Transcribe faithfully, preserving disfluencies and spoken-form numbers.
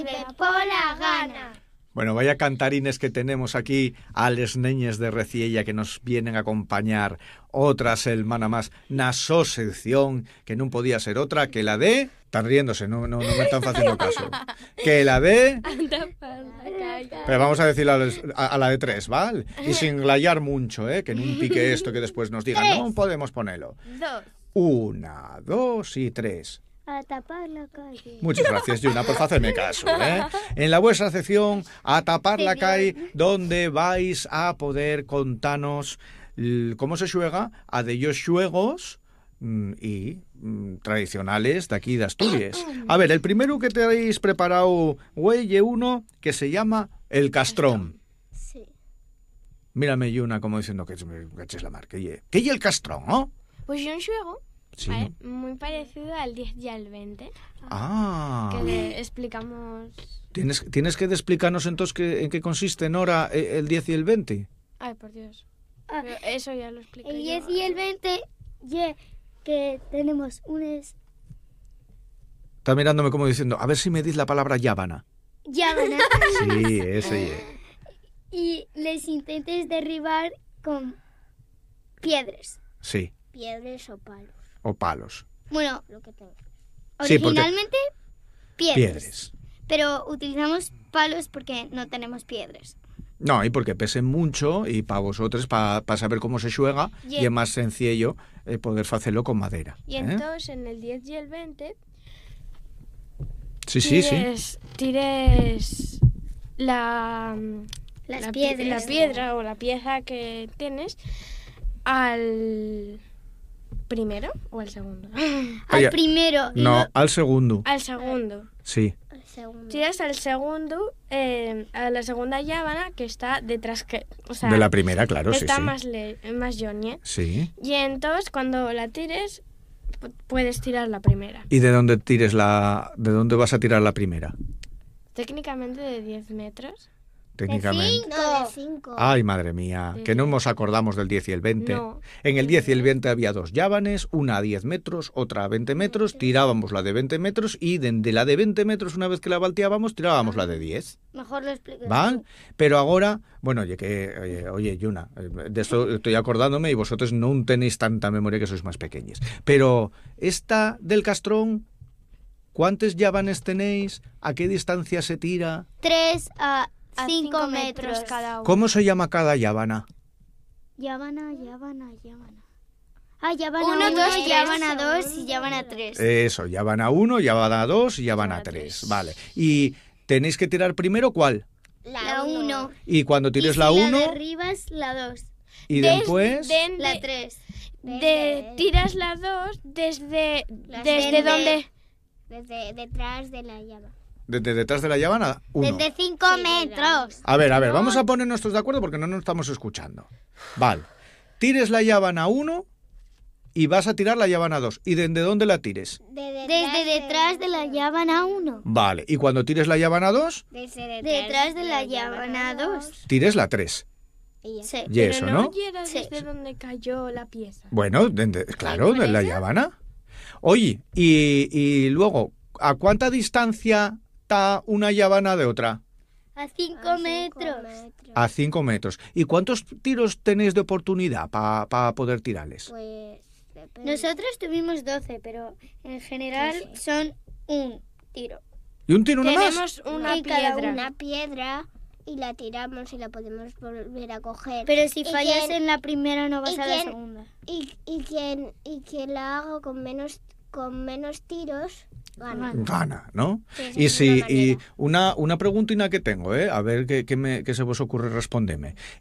de pola gana. Bueno, vaya cantarines que tenemos aquí a les neñes de Reciella que nos vienen a acompañar otra semana más na so sección que non podía ser otra que la de... Están riéndose, no, no, no me están haciendo caso. Que la de... Pero vamos a decir a, a, a la de tres, ¿vale? Y sin glayar mucho, ¿eh? Que no pique esto que después nos digan, no podemos ponerlo. Dos. Una, dos y tres. A tapar la calle. Muchas gracias, Yuna, por hacerme caso, ¿eh? En la vuestra sección, A tapar la calle, donde vais a poder contarnos cómo se juega a de ellos juegos mm, y mm, tradicionales de aquí de Asturias. A ver, el primero que te habéis preparado, güey, uno que se llama el castrón. Sí. Mírame, Yuna, como diciendo que me eches la mar. ¿Qué es ¿Qué el castrón, no? Pues yo un juego Sí, vale, ¿no? muy parecido al diez y al veinte. Ah. Que le explicamos... ¿Tienes, tienes que explicarnos entonces qué, en qué consiste, Nora, el diez y el veinte? Ay, por Dios. Ah, Pero eso ya lo expliqué el yo. diez y el veinte, yeah, que tenemos unas Está mirándome como diciendo, a ver si me dices la palabra llábana. llaves Sí, ese. y les intentes derribar con piedras. Sí, Piedras o palos. o palos. Bueno, Lo que tengo. Sí, porque- originalmente piedras. Piedras. Pero utilizamos palos porque no tenemos piedras. No, y porque pesen mucho y para vosotros, para pa saber cómo se juega, Y- y es más sencillo eh, poder hacerlo con madera. Y ¿eh? entonces en el diez y el veinte Sí, sí, sí. tires, tires la, Las la, pi- piedras. la piedra o la pieza que tienes al primero o al segundo. Al Oye, primero. y No, al segundo. Al segundo. Sí. al segundo. Tiras al segundo, eh, a la segunda llábana que está detrás, que, o sea, De la primera, claro, sí, está sí. más, le, más yoñe. Sí. Y entonces cuando la tires, pu- puedes tirar la primera. ¿Y de dónde tires la, de dónde vas a tirar la primera? Técnicamente de diez metros. Técnicamente. No, de cinco. Ay, madre mía, que no nos acordamos del diez y el veinte. No. En el diez y el veinte había dos llabanes, una a diez metros, otra a veinte metros, tirábamos la de veinte metros y de la de veinte metros, una vez que la volteábamos, tirábamos la de diez. Mejor lo explico. ¿Vale? Pero ahora, bueno, oye, que, oye, oye, Yuna, de esto estoy acordándome y vosotros no tenéis tanta memoria que sois más pequeños. Pero esta del castrón, ¿cuántos llabanes tenéis? ¿A qué distancia se tira? Tres a A cinco metros. cada uno. ¿Cómo se llama cada llábana? Llábana, llábana, llábana. Ah, llábana Uno, uno, dos, y tres, llábana dos y segundo. llábana tres. Eso, llábana uno, llábana dos y llábana Llábana tres. tres. Vale. ¿Y tenéis que tirar primero cuál? La uno. Y cuando tires y la si uno la derribas, la dos. y Des- después... de- La de- tres. de- tiras la dos desde, Las desde desde- donde... Desde detrás de la llama. Desde detrás de la llábana, uno. Desde cinco metros. A ver, a ver, vamos a ponernos todos de acuerdo porque no nos estamos escuchando. Vale. Tires la llábana uno y vas a tirar la llábana dos. ¿Y desde dónde la tires? Desde detrás de la llábana uno. Vale. Y cuando tires la llábana dos, Detrás de la llábana dos. tires la tres. Sí. Y Pero eso, no ¿no? llegas Sí. desde donde cayó la pieza. Bueno, de- de- claro, por de la eso? llábana. Oye, y, y luego, ¿a cuánta distancia está una llábana de otra? A cinco metros. A cinco metros. ¿Y cuántos tiros tenéis de oportunidad para poder tirarles? Pues nosotros tuvimos doce, pero en general son un tiro. ¿Y un tiro nada más? Tenemos una Y cada piedra. una. Una piedra y la tiramos y la podemos volver a coger. Pero si ¿Y fallas quién- en la primera no vas y a la quién- segunda. Y, y quien y quien la haga con menos con menos tiros gana. Gana, ¿no? Sí, esa Y es si una y manera. una, una preguntina que tengo, ¿eh? A ver qué, qué, me, qué se vos ocurre respondeme.